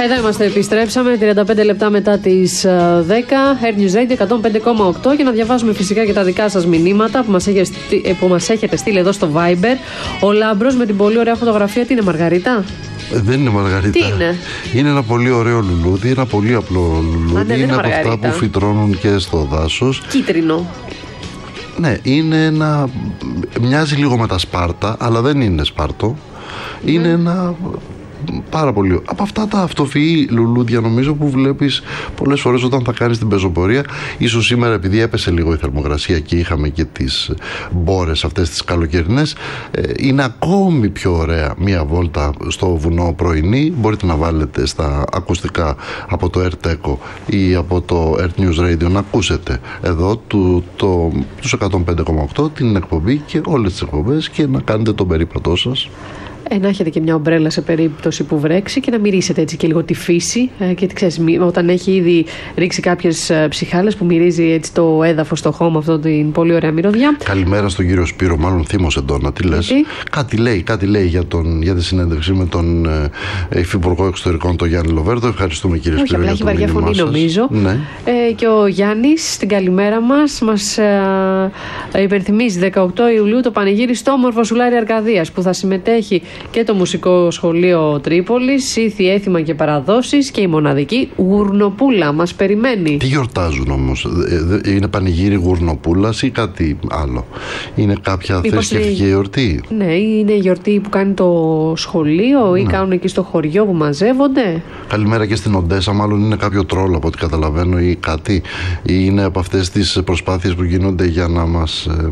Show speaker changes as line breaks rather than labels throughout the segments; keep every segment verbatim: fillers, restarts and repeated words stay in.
Εδώ είμαστε, επιστρέψαμε τριάντα πέντε λεπτά μετά τις δέκα, Air News Radio εκατόν πέντε κόμμα οκτώ, για να διαβάσουμε φυσικά και τα δικά σας μηνύματα που μας, έχετε, που μας έχετε στείλει εδώ στο Viber. Ο Λάμπρος με την πολύ ωραία φωτογραφία, τι είναι, Μαργαρίτα?
Δεν είναι Μαργαρίτα.
Τι είναι?
Είναι ένα πολύ ωραίο λουλούδι, ένα πολύ απλό λουλούδι.
Α, ναι, είναι
είναι από
Μαργαρίτα.
αυτά που φυτρώνουν και στο δάσος.
Κίτρινο.
Ναι, είναι ένα. Μοιάζει λίγο με τα Σπάρτα, αλλά δεν είναι Σπάρτο. Είναι mm. ένα. Πάρα πολύ. Από αυτά τα αυτοφυή λουλούδια, νομίζω, που βλέπεις πολλές φορές όταν θα κάνεις την πεζοπορία. Ίσως σήμερα, επειδή έπεσε λίγο η θερμοκρασία και είχαμε και τις μπόρες αυτές τις καλοκαιρινές, είναι ακόμη πιο ωραία μία βόλτα στο βουνό πρωινή. Μπορείτε να βάλετε στα ακουστικά από το AirTeco ή από το Air News Radio να ακούσετε εδώ του, το, τους εκατόν πέντε κόμμα οκτώ την εκπομπή και όλες τις εκπομπές και να κάνετε τον περίπατό σας.
Ε, να έχετε και μια ομπρέλα σε περίπτωση που βρέξει και να μυρίσετε έτσι και λίγο τη φύση. Ε, και ξέρεις, όταν έχει ήδη ρίξει κάποιες ε, ψυχάλες που μυρίζει έτσι το έδαφος στο χώμα, αυτό την πολύ ωραία μυρωδιά.
Καλημέρα στον κύριο Σπύρο, μάλλον θύμωσε τώρα. Τι λες?
Τι?
Κάτι λέει, κάτι λέει για, τον, για τη συνέντευξη με τον ε, Υφυπουργό Εξωτερικών, τον Γιάννη Λοβέρδο. Ευχαριστούμε, κύριε
Όχι,
Σπύρο.
Όχι, απλά έχει βαριά φωνή, σας. νομίζω.
Ναι.
Ε, και ο Γιάννης, στην καλημέρα μας, μας ε, ε, υπενθυμίζει δεκαοκτώ Ιουλίου το πανηγύρι στο όμορφο Σουλάρι Αρκαδίας, που θα συμμετέχει και το Μουσικό Σχολείο Τρίπολης, Ήθη, Έθιμα και Παραδόσεις και η μοναδική Γουρνοπούλα μας περιμένει.
Τι γιορτάζουν όμως? Είναι πανηγύρι Γουρνοπούλας ή κάτι άλλο? Είναι κάποια θρησκευτική είναι... γιορτή?
Ναι, είναι η γιορτή που κάνει το σχολείο ή ναι. κάνουν εκεί στο χωριό που μαζεύονται.
Καλημέρα και στην Οντέσα, μάλλον είναι κάποιο τρόλο από ό,τι καταλαβαίνω ή κάτι, ή είναι από αυτές τις προσπάθειες που γίνονται για να μας ε,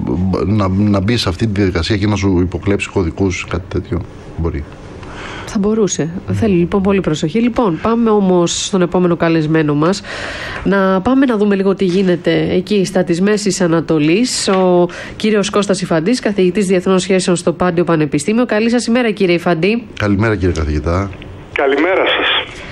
να, να μπει σε αυτή τη διαδικασία και να σου υποκλέψει κωδικούς, κάτι τέτοιο. Μπορεί.
Θα μπορούσε. Mm. Θέλει λοιπόν πολύ προσοχή. Λοιπόν, πάμε όμως στον επόμενο καλεσμένο μας. Να πάμε να δούμε λίγο τι γίνεται εκεί στα της Μέσης Ανατολής. Ο κύριος Κώστας Ιφαντής, καθηγητής Διεθνών Σχέσεων στο Πάντιο Πανεπιστήμιο. Καλή σας ημέρα, κύριε Ιφαντή.
Καλημέρα, κύριε καθηγητά.
Καλημέρα σας.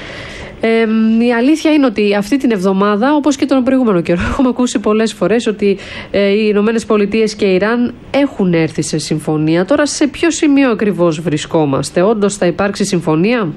Ε, η αλήθεια είναι ότι αυτή την εβδομάδα, όπως και τον προηγούμενο καιρό, έχουμε ακούσει πολλές φορές ότι ε, οι Ηνωμένες Πολιτείες και η Ιράν έχουν έρθει σε συμφωνία. Τώρα σε ποιο σημείο ακριβώς βρισκόμαστε? Όντως θα υπάρξει συμφωνία?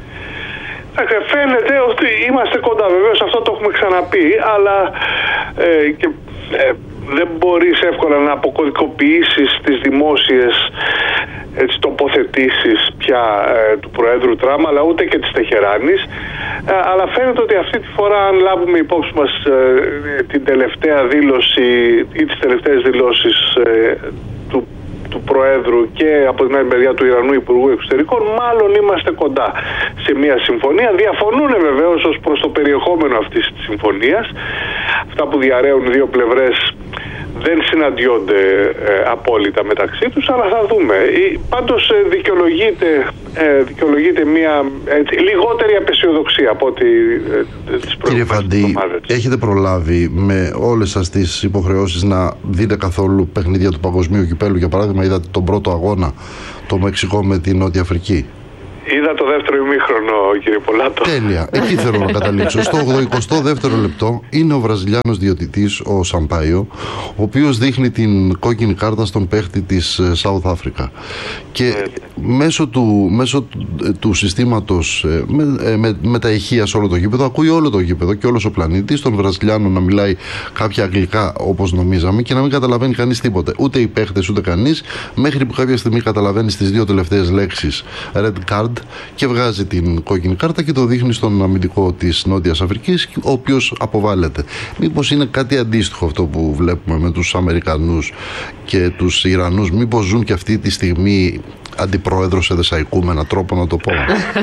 Φαίνεται ότι είμαστε κοντά, βεβαίως αυτό το έχουμε ξαναπεί, αλλά ε, και, ε, δεν μπορείς εύκολα να αποκωδικοποιήσεις τις δημόσιες έτσι, τοποθετήσεις πια ε, του Προέδρου Τραμπ, αλλά ούτε και της Τεχεράνης. Ε, αλλά φαίνεται ότι αυτή τη φορά, αν λάβουμε υπόψη μας ε, την τελευταία δήλωση ή τις τελευταίες δηλώσεις ε, του, του Προέδρου και από την άλλη μεριά του Ιρανού Υπουργού Εξωτερικών, μάλλον είμαστε κοντά σε μια συμφωνία. Διαφωνούν βεβαίως ως προς το περιεχόμενο αυτής της συμφωνίας. Αυτά που διαρρέουν οι δύο πλευρές δεν συναντιόνται ε, απόλυτα μεταξύ τους, αλλά θα δούμε. Ε, πάντως ε, δικαιολογείται, ε, δικαιολογείται μια έτσι, λιγότερη απεσιοδοξία από ό,τι ε, τις προηγούμενες εβδομάδες.
Έχετε προλάβει με όλες σας τις υποχρεώσεις να δείτε καθόλου παιχνίδια του Παγκοσμίου Κυπέλλου? Για παράδειγμα, είδατε τον πρώτο αγώνα, το Μεξικό με την Νότια Αφρική?
Είδα το δεύτερο ημίχρονο, κύριε Πολάτο.
Τέλεια. Εκεί θέλω να καταλήξω. Στο ογδοηκοστό δεύτερο λεπτό είναι ο Βραζιλιάνος διαιτητής, ο Σαμπάιο, ο οποίος δείχνει την κόκκινη κάρτα στον παίχτη της South Africa. Και μέσω του, μέσω του, του συστήματος με, με, με τα ηχεία σε όλο το γήπεδο, ακούει όλο το γήπεδο και όλος ο πλανήτης τον Βραζιλιάνο να μιλάει κάποια αγγλικά όπως νομίζαμε και να μην καταλαβαίνει κανείς τίποτε. Ούτε οι παίχτες ούτε κανείς, μέχρι που κάποια στιγμή καταλαβαίνει τις δύο τελευταίες λέξεις red card και βγάζει την κόκκινη κάρτα και το δείχνει στον αμυντικό της Νότιας Αφρικής, ο οποίος αποβάλλεται. Μήπως είναι κάτι αντίστοιχο αυτό που βλέπουμε με τους Αμερικανούς και τους Ιρανούς? Μήπως ζουν και αυτή τη στιγμή αντιπρόεδρο σε δεσαϊκού, με έναν τρόπο να το πω?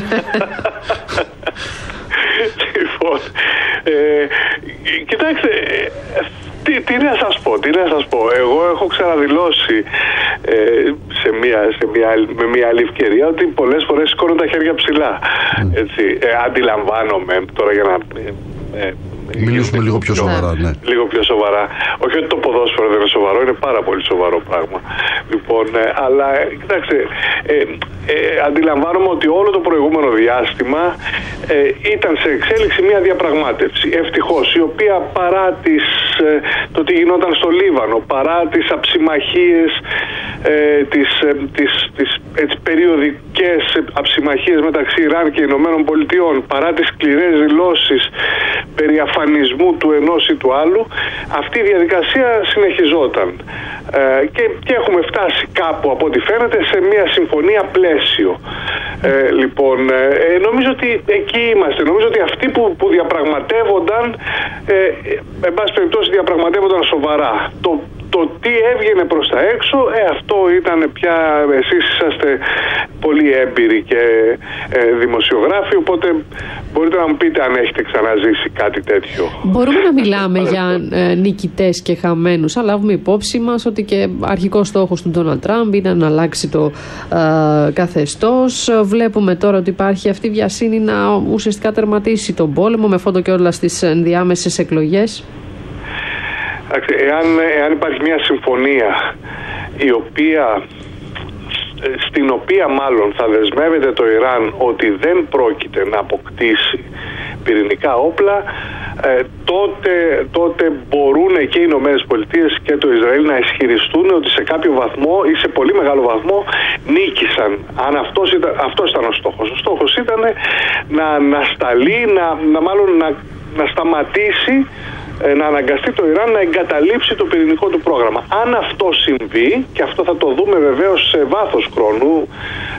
Λοιπόν, ε, κοιτάξτε, τι, τι να σας πω, τι να σας πω. Εγώ έχω ξαναδηλώσει ε, σε μια, σε μια, με μια άλλη ευκαιρία ότι πολλές φορές σηκώνω τα χέρια ψηλά. Mm. Έτσι, ε, αντιλαμβάνομαι τώρα για να... Ε, ε,
Μιλήσουμε λίγο πιο σοβαρά, ναι.
Λίγο πιο σοβαρά. Όχι ότι το ποδόσφαιρο δεν είναι σοβαρό, είναι πάρα πολύ σοβαρό πράγμα. Λοιπόν, ε, αλλά κοιτάξτε, ε, ε, αντιλαμβάνομαι ότι όλο το προηγούμενο διάστημα ε, ήταν σε εξέλιξη μια διαπραγμάτευση. Ευτυχώς, η οποία παρά τις, ε, το τι γινόταν στο Λίβανο, παρά τις αψιμαχίες, ε, τις, ε, τις, τις έτσι, περιοδικές αψημαχίες μεταξύ Ιράν και Ηνωμένων Πολιτειών, παρά τις σκληρές δηλώσεις περί αφανισμού του ενός ή του άλλου, αυτή η διαδικασία συνεχιζόταν. Ε, και, και έχουμε φτάσει κάπου, από ό,τι φαίνεται, σε μια συμφωνία πλαίσιο. Ε, λοιπόν, ε, νομίζω ότι εκεί είμαστε. Νομίζω ότι αυτοί που, που διαπραγματεύονταν, ε, εν πάση περιπτώσει, διαπραγματεύονταν σοβαρά. Το, το τι έβγαινε προς τα έξω, ε, αυτό ήταν πια, εσείς είσαστε πολύ έμπειροι και ε, δημοσιογράφοι, οπότε μπορείτε να μου πείτε αν έχετε ξαναζήσει κάτι τέτοιο.
Μπορούμε να μιλάμε για ε, νικητές και χαμένους, αλλά λάβουμε υπόψη μας ότι και αρχικός στόχος του Ντόναλντ Τραμπ ήταν να αλλάξει το ε, καθεστώς. Βλέπουμε τώρα ότι υπάρχει αυτή η βιασύνη να ουσιαστικά τερματίσει τον πόλεμο, με φόντο και όλα στις ενδιάμεσες εκλογές.
Εάν, εάν υπάρχει μια συμφωνία η οποία, στην οποία μάλλον θα δεσμεύεται το Ιράν ότι δεν πρόκειται να αποκτήσει πυρηνικά όπλα, ε, τότε, τότε μπορούν και οι Ηνωμένες Πολιτείες και το Ισραήλ να ισχυριστούν ότι σε κάποιο βαθμό ή σε πολύ μεγάλο βαθμό νίκησαν. Αν αυτός ήταν, αυτός ήταν ο στόχος. Ο στόχος ήταν να ανασταλεί, να, να μάλλον να, να σταματήσει, να αναγκαστεί το Ιράν να εγκαταλείψει το πυρηνικό του πρόγραμμα. Αν αυτό συμβεί, και αυτό θα το δούμε βεβαίως σε βάθος χρόνου,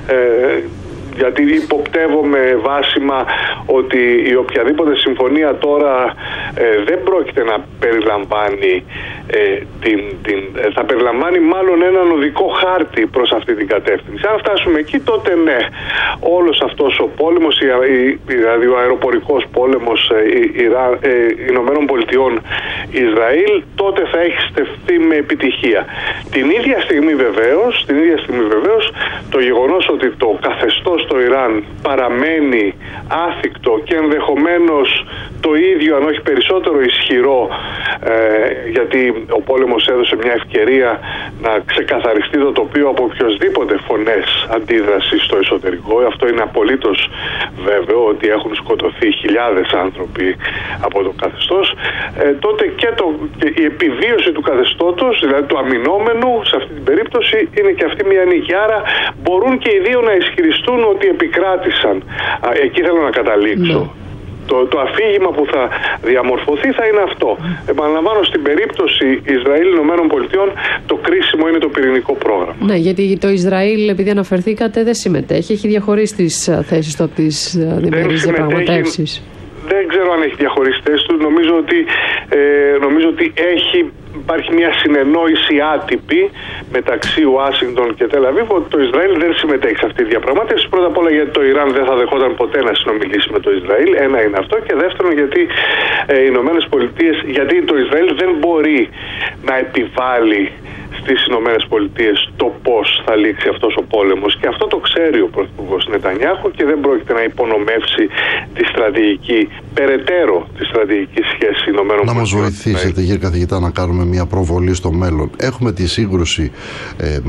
ε, γιατί υποπτεύομαι βάσιμα ότι η οποιαδήποτε συμφωνία τώρα ε, δεν πρόκειται να περιλαμβάνει ε, την, την, ε, θα περιλαμβάνει μάλλον έναν οδικό χάρτη προς αυτή την κατεύθυνση. Αν φτάσουμε εκεί, τότε ναι, όλος αυτός ο πόλεμος, δηλαδή ο αεροπορικός πόλεμος ε, Ιρα, ε, Ηνωμένων Πολιτειών Ισραήλ, τότε θα έχει στεφθεί με επιτυχία. Την ίδια στιγμή βεβαίως, την ίδια στιγμή βεβαίως, το γεγονός ότι το καθεστώς στο Ιράν παραμένει άθικτο και ενδεχομένως το ίδιο, αν όχι περισσότερο ισχυρό, ε, γιατί ο πόλεμος έδωσε μια ευκαιρία να ξεκαθαριστεί το τοπίο από οποιοσδήποτε φωνές αντίδρασης στο εσωτερικό. Αυτό είναι απολύτως βέβαιο, ότι έχουν σκοτωθεί χιλιάδες άνθρωποι από το καθεστώς. Ε, τότε και, το, και η επιβίωση του καθεστώτος, δηλαδή του αμυνόμενου σε αυτή την περίπτωση, είναι και αυτή μια νίκη. Άρα μπορούν και οι δύο να ισχυριστούν ότι επικράτησαν. Α, εκεί θέλω να καταλήξω. Ναι. Το, το αφήγημα που θα διαμορφωθεί θα είναι αυτό. Επαναλαμβάνω, στην περίπτωση Ισραήλ-Ηνωμένων Πολιτειών, το κρίσιμο είναι το πυρηνικό πρόγραμμα. Ναι,
γιατί το Ισραήλ, επειδή αναφερθήκατε, δεν συμμετέχει. Έχει διαχωρίσει τις θέσεις του από τις διμερείς διαπραγματεύσεις.
Δεν ξέρω αν έχει διαχωρίσει θέσεις του. Νομίζω ότι, ε, νομίζω ότι έχει... Υπάρχει μια συνεννόηση άτυπη μεταξύ Ουάσιγκτον και Τελ Αβίβ ότι το Ισραήλ δεν συμμετέχει σε αυτή τη διαπραγμάτευση. Πρώτα απ' όλα γιατί το Ιράν δεν θα δεχόταν ποτέ να συνομιλήσει με το Ισραήλ. Ένα είναι αυτό. Και δεύτερον, γιατί ε, οι Ηνωμένες Πολιτείες, γιατί το Ισραήλ δεν μπορεί να επιβάλλει στις Ηνωμένες Πολιτείες το πώς θα λήξει αυτός ο πόλεμος. Και αυτό το ξέρει ο Πρωθυπουργός Νετανιάχου και δεν πρόκειται να υπονομεύσει τη στρατηγική, περαιτέρω τη στρατηγική σχέση Ηνωμένων Πολιτειών. Να μας
βοηθήσετε, κύριε καθηγητά, να κάνουμε μια προβολή στο μέλλον. Έχουμε τη σύγκρουση ε,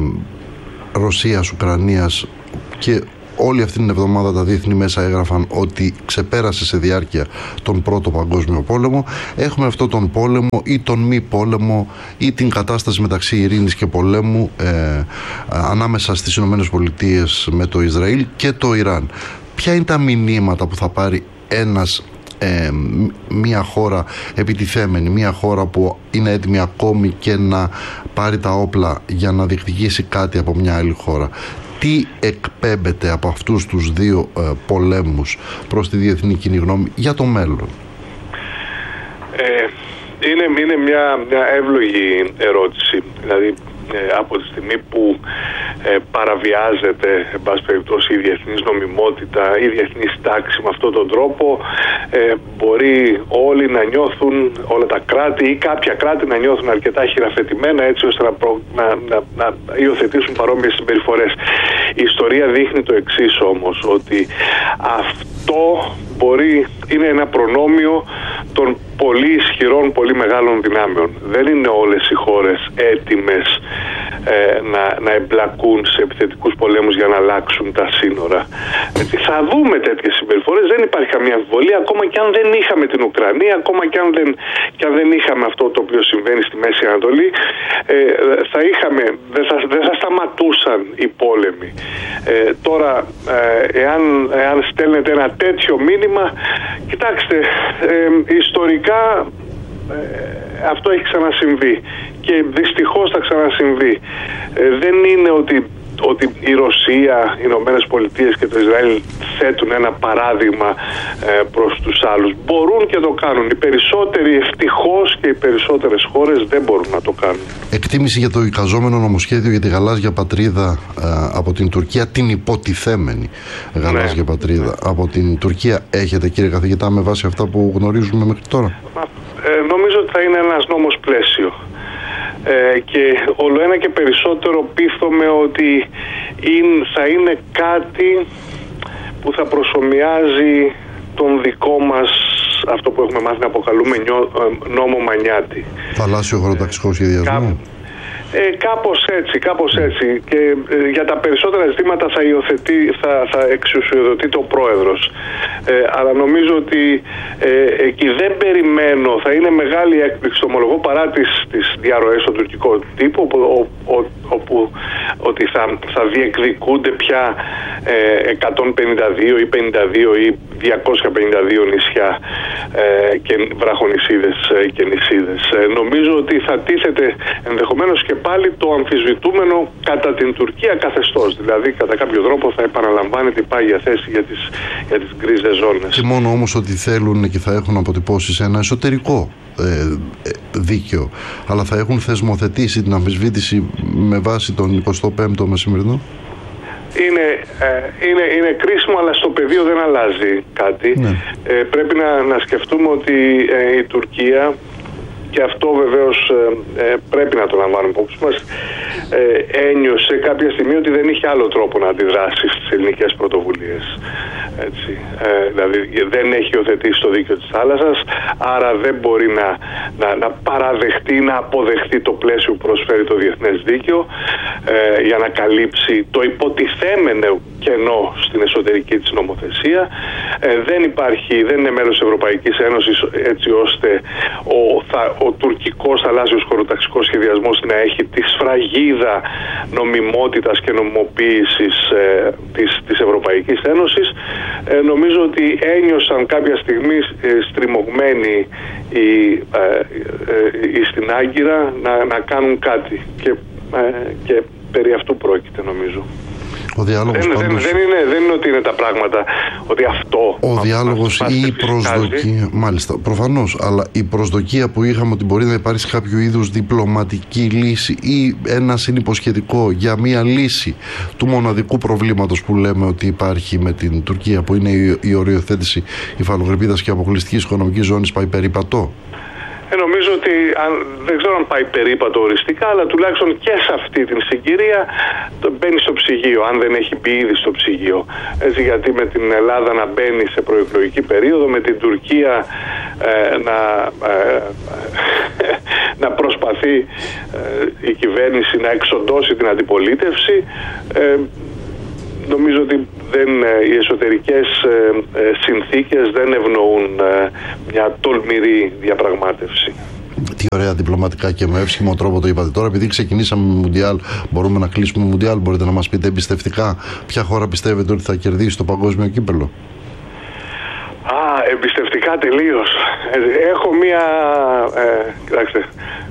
Ρωσίας-Ουκρανίας και όλη αυτή την εβδομάδα τα διεθνή μέσα έγραφαν ότι ξεπέρασε σε διάρκεια τον Πρώτο Παγκόσμιο Πόλεμο. Έχουμε αυτόν τον πόλεμο ή τον μη πόλεμο ή την κατάσταση μεταξύ ειρήνης και πολέμου ε, ανάμεσα στις Ηνωμένες Πολιτείες με το Ισραήλ και το Ιράν. Ποια είναι τα μηνύματα που θα πάρει ένας Ε, μια χώρα επιτιθέμενη, μια χώρα που είναι έτοιμη ακόμη και να πάρει τα όπλα για να διεκδικήσει κάτι από μια άλλη χώρα? Τι εκπέμπεται από αυτούς τους δύο ε, πολέμους προς τη διεθνή κοινή γνώμη για το μέλλον?
Ε, είναι, είναι μια, μια εύλογη ερώτηση. Δηλαδή ε, από τη στιγμή που ε, παραβιάζεται, εν πάση περιπτώσει, η διεθνής νομιμότητα, η διεθνής τάξη με αυτόν τον τρόπο, ε, μπορεί όλοι να νιώθουν, όλα τα κράτη ή κάποια κράτη να νιώθουν αρκετά χειραφετημένα, έτσι ώστε να, προ, να, να, να υιοθετήσουν παρόμοιες συμπεριφορές. Η ιστορία δείχνει το εξής όμως, ότι αυτό μπορεί, είναι ένα προνόμιο των πολύ ισχυρών, πολύ μεγάλων δυνάμεων. Δεν είναι όλες οι χώρες έτοιμες ε, να, να εμπλακούν σε επιθετικούς πολέμους για να αλλάξουν τα σύνορα. Έτσι, θα δούμε τέτοιες συμπεριφορές, δεν υπάρχει καμία αμφιβολία, ακόμα και αν δεν είχαμε την Ουκρανία, ακόμα και αν δεν, και αν δεν είχαμε αυτό το οποίο συμβαίνει στη Μέση Ανατολή, ε, θα είχαμε, δεν θα, δεν θα σταματούσαν οι πόλεμοι. Ε, τώρα, ε, εάν, εάν στέλνετε ένα τέτοιο μήνυμα, κοιτάξτε, ε, ιστορικά ε, αυτό έχει ξανασυμβεί και δυστυχώς θα ξανασυμβεί. Ε, δεν είναι ότι ότι η Ρωσία, οι Ηνωμένες Πολιτείες και το Ισραήλ θέτουν ένα παράδειγμα ε, προς τους άλλους. Μπορούν και το κάνουν. Οι περισσότεροι ευτυχώς και οι περισσότερες χώρες δεν μπορούν να το κάνουν.
Εκτίμηση για το εικαζόμενο νομοσχέδιο για τη γαλάζια πατρίδα ε, από την Τουρκία, την υποτιθέμενη γαλάζια ναι. πατρίδα από την Τουρκία, έχετε, κύριε καθηγητά, με βάση αυτά που γνωρίζουμε μέχρι τώρα?
Ε, νομίζω ότι θα είναι ένας νόμος πλαίσιο. Ε, και όλο ένα και περισσότερο πείθομαι ότι είναι, θα είναι κάτι που θα προσομοιάζει τον δικό μας, αυτό που έχουμε μάθει να αποκαλούμε νιώ, νόμο Μανιάτη.
Θαλάσσιο χωροταξικό σχεδιασμό.
Ε, κάπως έτσι, κάπως έτσι. Και ε, για τα περισσότερα ζητήματα θα, υιοθετεί, θα, θα εξουσιοδοτεί το πρόεδρος. Ε, αλλά νομίζω ότι ε, εκεί δεν περιμένω, θα είναι μεγάλη έκπληξη, το ομολογώ, παρά τις, τις διαρροές στον τουρκικό τύπο, όπου, όπου ότι θα, θα διεκδικούνται πια ε, εκατόν πενήντα δύο ή πενήντα δύο ή διακόσια πενήντα δύο νησιά ε, και βραχονησίδες ε, και νησίδες. Ε, νομίζω ότι θα τίθεται ενδεχομένως και πάλι το αμφισβητούμενο κατά την Τουρκία καθεστώς. Δηλαδή κατά κάποιο τρόπο θα επαναλαμβάνεται η πάγια θέση για τις, για τις γκρίζες ζώνες. Και
μόνο όμως ότι θέλουν και θα έχουν αποτυπώσει σε ένα εσωτερικό ε, δίκαιο, αλλά θα έχουν θεσμοθετήσει την αμφισβήτηση με βάση τον εικοστό πέμπτο μεσημερινό.
Είναι, ε, είναι, είναι κρίσιμο, αλλά στο πεδίο δεν αλλάζει κάτι. Ναι. Ε, πρέπει να, να σκεφτούμε ότι ε, η Τουρκία, και αυτό βεβαίως ε, πρέπει να το λαμβάνουμε υπόψη μας, ε, ένιωσε κάποια στιγμή ότι δεν είχε άλλο τρόπο να αντιδράσει στις ελληνικές πρωτοβουλίες. Έτσι. Ε, δηλαδή δεν έχει υιοθετήσει το δίκαιο της θάλασσας, άρα δεν μπορεί να, να, να παραδεχτεί, να αποδεχτεί το πλαίσιο που προσφέρει το διεθνές δίκαιο ε, για να καλύψει το υποτιθέμενο κενό στην εσωτερική της νομοθεσία. Ε, δεν υπάρχει, δεν είναι μέλος της Ευρωπαϊκής Ένωσης, έτσι ώστε ο, θα, ο τουρκικός θαλάσσιος χωροταξικός σχεδιασμός να έχει τη σφραγίδα νομιμότητας και νομιμοποίησης ε, της, της Ευρωπαϊκής Ένωσης. Ε, νομίζω ότι ένιωσαν κάποια στιγμή ε, στριμωγμένοι οι, ε, ε, ε, στην Άγκυρα να, να κάνουν κάτι και, ε, και περί αυτού πρόκειται, νομίζω.
Ο διάλογος
δεν,
πάντως...
δεν, δεν, είναι, δεν είναι ότι είναι τα πράγματα, ότι αυτό...
Ο διάλογος ή η προσδοκία, μάλιστα, προφανώς, αλλά η προσδοκία που είχαμε ότι μπορεί να υπάρξει κάποιο είδους διπλωματική λύση ή ένα συνυποσχετικό για μια λύση του μοναδικού προβλήματος που λέμε ότι υπάρχει με την Τουρκία, που είναι η, η οριοθέτηση υφαλοκρηπίδας και αποκλειστικής οικονομικής ζώνης, πάει περίπατο.
Ε, νομίζω ότι αν, δεν ξέρω αν πάει περίπατο οριστικά, αλλά τουλάχιστον και σε αυτή την συγκυρία το μπαίνει στο ψυγείο, αν δεν έχει μπει ήδη στο ψυγείο. Έτσι, γιατί με την Ελλάδα να μπαίνει σε προεκλογική περίοδο, με την Τουρκία ε, να, ε, να προσπαθεί ε, η κυβέρνηση να εξοντώσει την αντιπολίτευση, ε, νομίζω ότι δεν, οι εσωτερικές ε, ε, συνθήκες δεν ευνοούν ε, μια τολμηρή διαπραγμάτευση.
Τι ωραία διπλωματικά και με εύσχυμο τρόπο το είπατε. Τώρα, επειδή ξεκινήσαμε με Μουντιάλ, μπορούμε να κλείσουμε Μουντιάλ. Μπορείτε να μας πείτε εμπιστευτικά ποια χώρα πιστεύετε ότι θα κερδίσει το παγκόσμιο κύπελλο?
Α, εμπιστευτικά τελείως. Έχω μία... Ε, κοιτάξτε...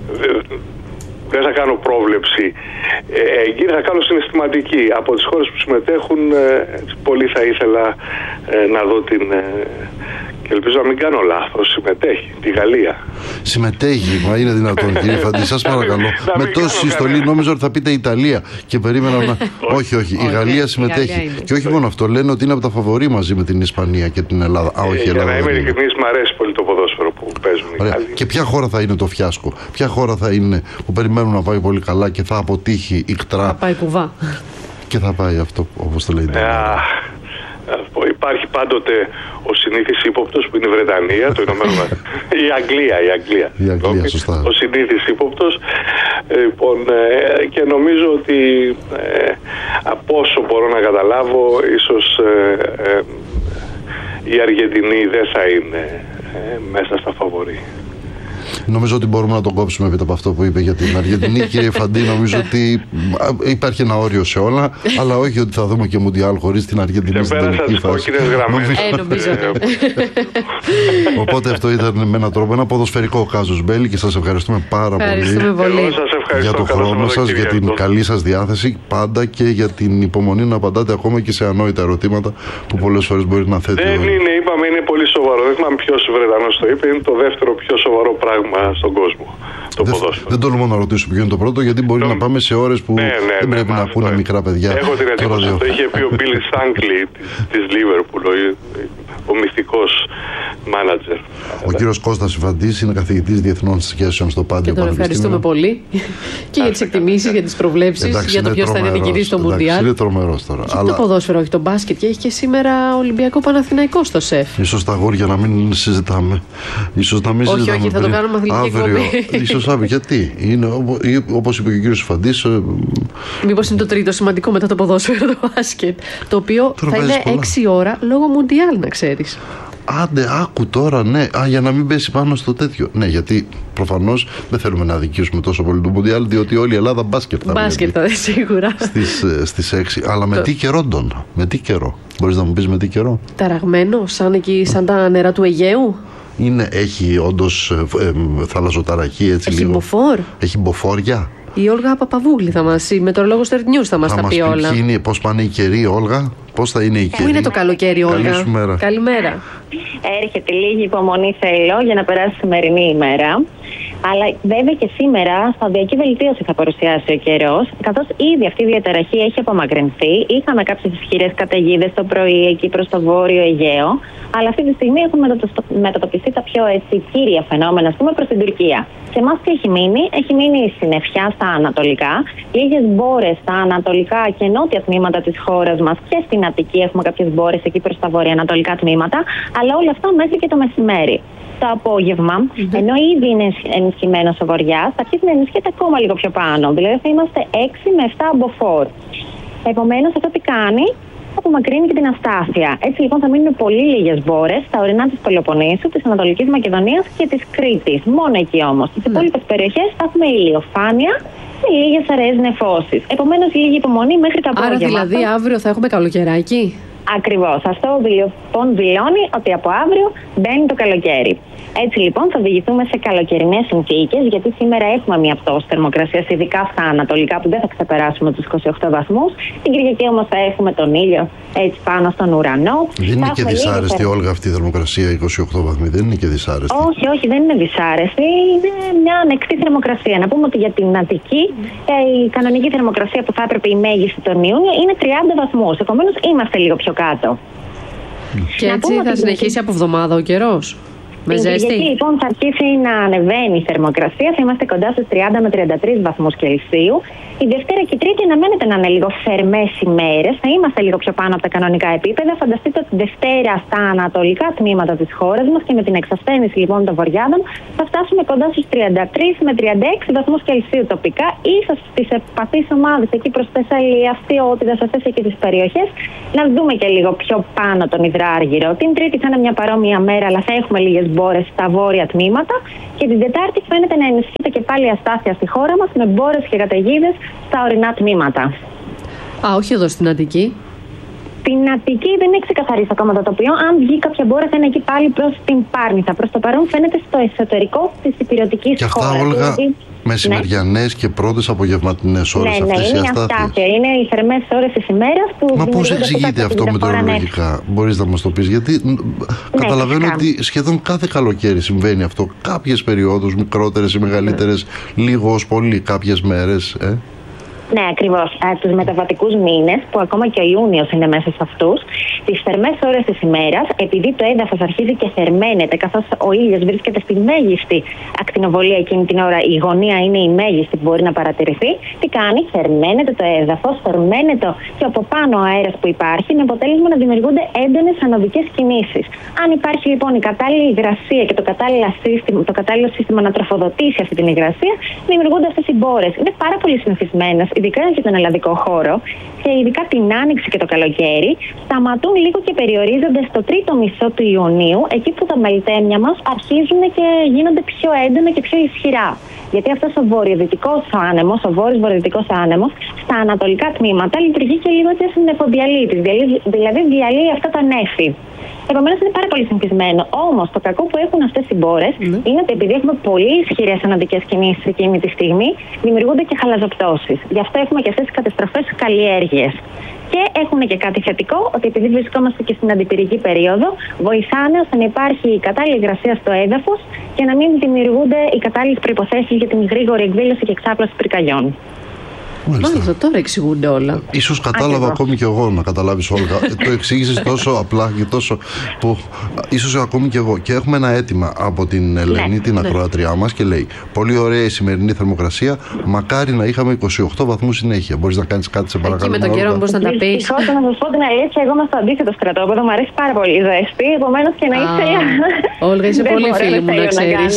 Δεν θα κάνω πρόβλεψη έγκυρη, ε, θα κάνω συναισθηματική. Από τις χώρες που συμμετέχουν, ε, πολύ θα ήθελα ε, να δω την... Ε, και ελπίζω να μην κάνω λάθος, συμμετέχει, τη Γαλλία.
Συμμετέχει, μα είναι δυνατόν, κύριε Φαντή, σας παρακαλώ. Με τόση συστολή νόμιζα ότι θα πείτε Ιταλία και περίμενα να... όχι, όχι, η Γαλλία συμμετέχει. Και όχι μόνο αυτό, λένε ότι είναι από τα φαβορί μαζί με την Ισπανία και την Ελλάδα. Α, όχι,
ε, για να είμαι ειλικρινής, μου αρέσει πολύ το ποδόσφαιρο που παίζουν οι Γάλλοι.
Και ποια χώρα θα είναι το φιάσκο? Ποια χώρα θα είναι που περιμένουν να πάει πολύ καλά και θα αποτύχει ικτρά?
Θα πάει κουβά.
Και θα πάει αυτό, όπως το λέει.
υπάρχει πάντοτε ο συνήθις ύποπτος που είναι η Βρετανία, το Ηνωμένο Βασίλειο. η Αγγλία, η Αγγλία.
Η Αγγλία, σωστά.
Ο συνήθις ύποπτος. Λοιπόν, ε, και νομίζω ότι ε, από όσο μπορώ να καταλάβω, ίσως ε, ε, η Αργεντινή δεν θα είναι ε, μέσα στα φαβορί.
Νομίζω ότι μπορούμε να τον κόψουμε έπειτα από αυτό που είπε για την Αργεντινή. Κύριε Φαντή, νομίζω ότι υπάρχει ένα όριο σε όλα, αλλά όχι ότι θα δούμε και Μουντιάλ χωρίς την Αργεντινή στην τελική φάση.
Ε, νομίζω.
Οπότε αυτό ήταν με έναν τρόπο ένα ποδοσφαιρικό κάζους μπέλι και σας ευχαριστούμε πάρα
ευχαριστούμε
πολύ,
πολύ.
για τον χρόνο σας, για την καλή σας διάθεση πάντα και για την υπομονή να απαντάτε ακόμα και σε ανόητα ερωτήματα που πολλές φορές μπορεί να θέτει.
Δεν είναι, είπαμε, είναι πολύ σοβαρό. Δεν θυμάμαι ποιος Βρετανός το είπε, είναι το δεύτερο πιο σοβαρό πράγμα στον κόσμο. Το
δεν, δεν τολμώ να ρωτήσω ποιο είναι το πρώτο, γιατί μπορεί το... να πάμε σε ώρες που
ναι, ναι,
δεν
ναι,
πρέπει
ναι,
να ακούνε μικρά παιδιά.
Έχω την εντύπωση, το είχε πει ο Μπίλι Στάνκλι της Λίβερπουλ, ο μυθικός μάνατζερ.
Ο κύριος Κώστας Φαντής είναι καθηγητής διεθνών σχέσεων στο Πάντιο
Πανεπιστήμιο. Και τον ευχαριστούμε πολύ και για τις εκτιμήσεις, για τις προβλέψεις, για το ποιος θα είναι νικητής στο Μουντιάλ.
Είναι τρομερός τώρα.
Και αλλά... το ποδόσφαιρο, όχι το μπάσκετ, και έχει και σήμερα Ολυμπιακό Παναθηναϊκό στο ΣΕΦ.
Ίσως τα αγόρια να μην συζητάμε. Ίσως να μην
όχι,
συζητάμε.
Όχι, όχι, θα το κάνουμε αθλητική εκπομπή.
Ίσως αύριο. Γιατί? Είναι, όπως είπε και ο κύριος Φαντής.
Μήπως είναι το τρίτο σημαντικό μετά το ποδόσφαιρο, το μπάσκετ. Το οποίο θα είναι έξι ώρα λόγω Μουντιάλ, να ξέρεις.
Άντε, άκου τώρα, ναι. Α, για να μην πέσει πάνω στο τέτοιο. Ναι, γιατί προφανώς δεν θέλουμε να αδικήσουμε τόσο πολύ το Μουντιάλ, διότι όλη η Ελλάδα μπάσκετ θα
μπάσκετ θα δει σίγουρα.
Στις, στις έξι. Αλλά με τι καιρό, Ντόνα? Με τι καιρό? Μπορείς να μου πεις με τι καιρό?
Ταραγμένο, σαν εκεί, σαν τα νερά του Αιγαίου.
Είναι, έχει όντως ε, ε, θαλασσοταραχή, έτσι
έχει
λίγο.
Μποφόρ.
Έχει μποφόρια.
Η Όλγα Παπαβούλη θα μας, η μετεωρολόγος Τερ News θα μας τα πει όλα.
Είναι, πώς πάνε οι καιροί, Όλγα? Πώς θα είναι οι καιροί?
Πού είναι το καλοκαίρι, Όλγα?
Καλημέρα.
Καλημέρα.
Έρχεται, λίγη υπομονή θέλω για να περάσει η σημερινή ημέρα. Αλλά βέβαια και σήμερα σταδιακή βελτίωση θα παρουσιάσει ο καιρός, καθώς ήδη αυτή η διαταραχή έχει απομακρυνθεί. Είχαμε κάποιες ισχυρές καταιγίδες το πρωί εκεί προς το βόρειο Αιγαίο, αλλά αυτή τη στιγμή έχουν μετατοπιστεί τα πιο έτσι, κύρια φαινόμενα, ας πούμε, προς την Τουρκία. Σε εμάς τι έχει μείνει? Έχει μείνει η συννεφιά στα ανατολικά, λίγες μπόρες στα ανατολικά και νότια τμήματα της χώρας μας, και στην Αττική έχουμε κάποιες μπόρες εκεί προς τα βορειοανατολικά τμήματα, αλλά όλα αυτά μέχρι και το μεσημέρι. Το απόγευμα, mm-hmm. ενώ ήδη είναι ενισχυμένο ο βορειάς, θα αρχίσει να ενισχύεται ακόμα λίγο πιο πάνω. Δηλαδή θα είμαστε έξι με επτά μποφόρ. Επομένως, αυτό τι κάνει? Απομακρύνει και την αστάθεια. Έτσι λοιπόν θα μείνουν πολύ λίγες μπόρες στα ορεινά της Πελοποννήσου, της Ανατολικής Μακεδονίας και της Κρήτης. Μόνο εκεί όμως. Στις mm. υπόλοιπες περιοχές θα έχουμε ηλιοφάνεια και λίγες αραιές νεφώσεις. Επομένως, λίγη υπομονή μέχρι το απόγευμα.
Άρα δηλαδή αύριο θα έχουμε καλοκαιράκι?
Ακριβώς. Αυτό λοιπόν δηλώνει ότι από αύριο μπαίνει το καλοκαίρι. Έτσι λοιπόν θα διηγηθούμε σε καλοκαιρινές συνθήκες, γιατί σήμερα έχουμε μια πτώση θερμοκρασίας, ειδικά στα ανατολικά, που δεν θα ξεπεράσουμε τους είκοσι οκτώ βαθμούς. Την Κυριακή όμως θα έχουμε τον ήλιο έτσι πάνω στον ουρανό.
Δεν είναι και δυσάρεστη, λίγη... Όλγα, αυτή η θερμοκρασία είκοσι οκτώ βαθμοί? Δεν είναι και δυσάρεστη?
Όχι, όχι, δεν είναι δυσάρεστη. Είναι μια ανεκτή θερμοκρασία. Να πούμε ότι για την Αττική η κανονική θερμοκρασία που θα έπρεπε η μέγιστη τον Ιούνιο είναι τριάντα βαθμούς. Επομένως είμαστε λίγο πιο κάτω.
Και να έτσι θα συνεχίσει την... από εβδομάδα ο καιρός? Με ζέστη.
Την Κυριακή λοιπόν θα αρχίσει να ανεβαίνει η θερμοκρασία, θα είμαστε κοντά στους τριάντα με τριάντα τρεις βαθμούς Κελσίου. Η Δευτέρα και η Τρίτη αναμένεται να είναι λίγο θερμές ημέρες, θα είμαστε λίγο πιο πάνω από τα κανονικά επίπεδα. Φανταστείτε ότι Δευτέρα στα ανατολικά τμήματα της χώρας μας και με την εξασθένηση λοιπόν των βορειάδων θα φτάσουμε κοντά στους τριάντα τρεις με τριάντα έξι βαθμούς Κελσίου τοπικά, ίσως στις ευπαθείς ομάδες εκεί προς Θεσσαλία, Αυτιότητα, σε αυτές εκεί τις περιοχές να δούμε και λίγο πιο πάνω τον Υδράργυρο. Την Τρίτη θα είναι μια παρόμοια μέρα, αλλά θα έχουμε λίγες μπόρες στα βόρεια τμήματα, και την Τετάρτη φαίνεται να ενισχύεται και πάλι η αστάθεια στη χώρα μας με μπόρες και καταιγίδες στα ορεινά τμήματα.
Α, όχι εδώ στην Αττική.
Στην Αττική δεν έχει ξεκαθαρίσει ακόμα το τοπίο. Αν βγει κάποια μπόρα θα είναι εκεί πάλι προς την Πάρνηθα. Προς το παρόν φαίνεται στο εσωτερικό της υπηρετικής χώρας.
Και αυτά, Όλγα, δηλαδή, μεσημεριανές ναι. και πρώτες απογευματινές ώρες,
ναι,
αυτές
ναι,
οι
είναι
αστάθειες.
Είναι οι θερμές ώρες της ημέρας που...
Μα πώς εξηγείται αυτό μετεωρολογικά? Μπορείς να μας το πεις? Γιατί ναι, καταλαβαίνω φυσικά. Ότι σχεδόν κάθε καλοκαίρι συμβαίνει αυτό. Κάποιες περιόδους, μικρότερες ή μεγαλύτερες, ναι. λίγο ως πολύ, κάποιες μέρες. Ε?
Ναι, ακριβώς. Τους μεταβατικούς μήνες, που ακόμα και ο Ιούνιος είναι μέσα σε αυτούς, τις θερμές ώρες της ημέρας, επειδή το έδαφος αρχίζει και θερμαίνεται, καθώς ο ήλιος βρίσκεται στη μέγιστη ακτινοβολία εκείνη την ώρα, η γωνία είναι η μέγιστη που μπορεί να παρατηρηθεί, τι κάνει, θερμαίνεται το έδαφος, θερμαίνεται και από πάνω ο αέρας που υπάρχει, με αποτέλεσμα να δημιουργούνται έντονες ανωδικές κινήσεις. Αν υπάρχει λοιπόν η κατάλληλη υγρασία και το κατάλληλο σύστημα, το κατάλληλο σύστημα να τροφοδοτήσει αυτή την υγρασία, δημιουργούνται αυτές οι μπόρες. Είναι πάρα πολύ συνηθισμένες, ειδικά για τον ελλαδικό χώρο, και ειδικά την άνοιξη και το καλοκαίρι, σταματούν λίγο και περιορίζονται στο τρίτο μισό του Ιουνίου, εκεί που τα μελτέμια μας αρχίζουν και γίνονται πιο έντονα και πιο ισχυρά. Γιατί αυτός ο βορειοδυτικός άνεμος, ο βόρειος-βορειοδυτικός άνεμος, στα ανατολικά τμήματα λειτουργεί και λίγο έτσι σαν νεφοδιαλύτης, δηλαδή διαλύει αυτά τα νέφη. Επομένως είναι πάρα πολύ συνηθισμένο. Όμως το κακό που έχουν αυτές οι μπόρες mm. είναι ότι επειδή έχουμε πολύ ισχυρές αναδικές κινήσεις εκείνη τη στιγμή, δημιουργούνται και χαλαζοπτώσεις. Γι' αυτό έχουμε και αυτές τις καταστροφές στις καλλιέργειες. Και έχουν και κάτι θετικό, ότι επειδή βρισκόμαστε και στην αντιπυρική περίοδο, βοηθάνε ώστε να υπάρχει η κατάλληλη υγρασία στο έδαφος και να μην δημιουργούνται οι κατάλληλες προϋποθέσεις για την γρήγορη εκδήλωση και εξάπλωση πυρκαγιών.
Μάλιστα, τώρα εξηγούνται όλα.
Ίσως κατάλαβα Ακριβώς. ακόμη και εγώ, να καταλάβεις, Όλγα. Το εξήγησες τόσο απλά και τόσο που ίσως ακόμη και εγώ. Και έχουμε ένα αίτημα από την Ελένη, ναι, την ναι. ακροατριά μας, και λέει: πολύ ωραία η σημερινή θερμοκρασία. Μακάρι να είχαμε είκοσι οκτώ βαθμούς συνέχεια. Μπορείς να κάνεις κάτι, σε παρακαλώ?
Εκεί με το καιρό μπορείς να τα πεις.
Δυστυχώς, να σας πω την αλήθεια, εγώ είμαι στο αντίθετο στρατόπεδο. Μου αρέσει πάρα πολύ η ζέστη. Επομένως και να ήθελα.
Όλγα, είσαι πολύ φίλη μου, να ξέρεις.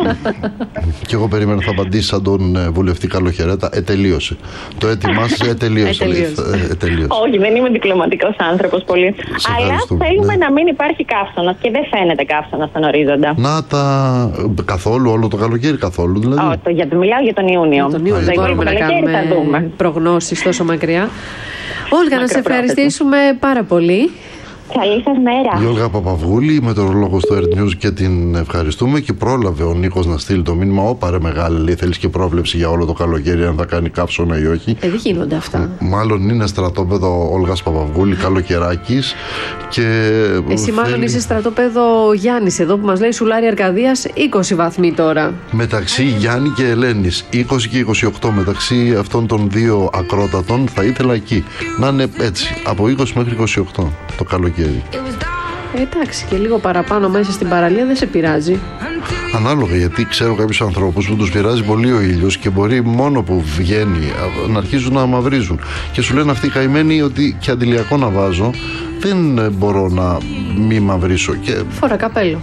Και εγώ περίμενα θα απαντήσει σαν τον βουλευτή Καλοχαιρέτα. Ετελείωσε. Το έτοιμά σας ετελείωσε.
Όχι, δεν είμαι διπλωματικός άνθρωπος πολύ. Αλλά θέλουμε ναι. να μην υπάρχει καύσωνας και δεν φαίνεται καύσωνας στον ορίζοντα.
Να τα. Καθόλου, όλο το καλοκαίρι καθόλου δηλαδή.
Όχι, το, για, μιλάω για τον Ιούνιο.
Τον Ιούνιο δεν μπορούμε να κάνουμε προγνώσεις τόσο μακριά. Όλγα, να σε ευχαριστήσουμε πάρα πολύ.
Καλή σας μέρα.
Η Όλγα Παπαβούλη, μετεωρολόγος του Earth News, και την ευχαριστούμε. Και πρόλαβε ο Νίκος να στείλει το μήνυμα: Ω ρε μεγάλη, λέει, θέλεις και πρόβλεψη για όλο το καλοκαίρι, αν θα κάνει καύσωνα ή όχι.
Ε, δεν γίνονται αυτά.
Μάλλον είναι στρατόπεδο Όλγας Παπαβούλη, καλοκαιράκης. Και
εσύ μάλλον θέλει... είσαι στρατόπεδο Γιάννης, εδώ που μας λέει Σουλάρη Αρκαδίας, είκοσι βαθμοί τώρα.
Μεταξύ Γιάννη και Ελένης, είκοσι και είκοσι οκτώ, μεταξύ αυτών των δύο ακρότατων, θα ήθελα εκεί να είναι έτσι, από είκοσι μέχρι είκοσι οκτώ το καλοκαίρι.
Ε, εντάξει, και λίγο παραπάνω μέσα στην παραλία δεν σε πειράζει.
Ανάλογα, γιατί ξέρω κάποιους ανθρώπους που τους πειράζει πολύ ο ήλιος και μπορεί μόνο που βγαίνει να αρχίζουν να μαυρίζουν. Και σου λένε αυτοί οι καημένοι ότι και αντιλιακό να βάζω δεν μπορώ να μη μαυρίσω. Και... φορά
καπέλο.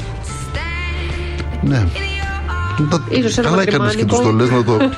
Ναι.
Ίσως ένα
καλά έκανες και τους το λες να το...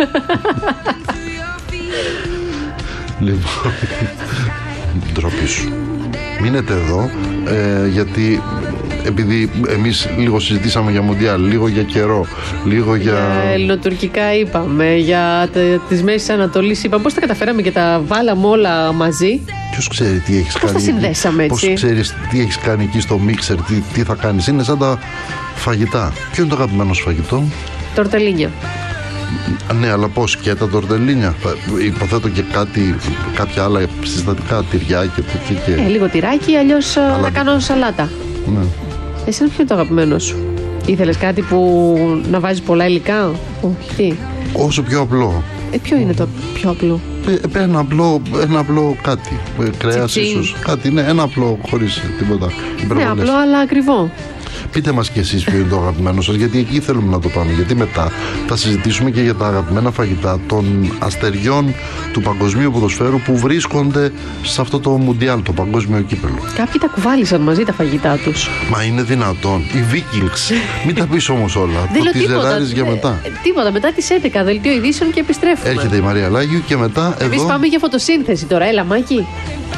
Λοιπόν, ντροπή σου. Μείνετε εδώ, ε, γιατί επειδή εμείς λίγο συζητήσαμε για Μουντιάλ, λίγο για καιρό, λίγο για...
για ελληνοτουρκικά είπαμε, για τις Μέσεις Ανατολής είπαμε, πώς τα καταφέραμε και τα βάλαμε όλα μαζί.
Ποιος ξέρει τι έχεις
πώς
κάνει,
τα συνδέσαμε έτσι.
Πώς ξέρεις τι έχεις κάνει εκεί στο μίξερ, τι, τι θα κάνεις. Είναι σαν τα φαγητά. Ποιο είναι το αγαπημένο σου φαγητό?
Τορτελίνια.
Ναι, αλλά πώς, και τα τορτελίνια? Υποθέτω και κάτι, κάποια άλλα συστατικά, τυριά και τέτοια. Και...
Ε, λίγο τυράκι, αλλιώς αλλά... να κάνω σαλάτα.
Ναι.
Εσύ ποιο είναι το αγαπημένο σου? Ήθελες κάτι που να βάζεις πολλά υλικά? Όχι, τι?
Όσο πιο απλό.
Ε, ποιο είναι το πιο απλό?
Ε, ένα απλό, ένα απλό κάτι. Κρέας ίσως. Κάτι, ναι, ένα απλό χωρίς τίποτα.
Ναι, απλό αλλά ακριβό.
Πείτε μας κι εσείς ποιο είναι το αγαπημένο σας, γιατί εκεί θέλουμε να το πάμε. Γιατί μετά θα συζητήσουμε και για τα αγαπημένα φαγητά των αστεριών του παγκοσμίου ποδοσφαίρου που βρίσκονται σε αυτό το Μουντιάλ, το παγκόσμιο κύπελλο. Κάποιοι τα κουβάλισαν μαζί τα φαγητά τους. Μα είναι δυνατόν? Οι Vikings. Μην τα πεις όμως όλα. Το τι ζεράρεις για μετά. Τίποτα. Μετά τις έντεκα δελτίο ειδήσεων και επιστρέφουμε. Έρχεται η Μαρία Λάγιου και μετά εδώ. Εμείς πάμε για φωτοσύνθεση τώρα. Έλα, Μάκη.